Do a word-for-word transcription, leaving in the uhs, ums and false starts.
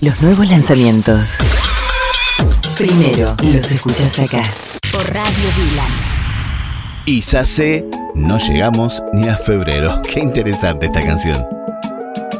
Los nuevos lanzamientos. Primero los escuchás acá. Por Radio Dylan. Y ya sé, no llegamos ni a febrero. Qué interesante esta canción.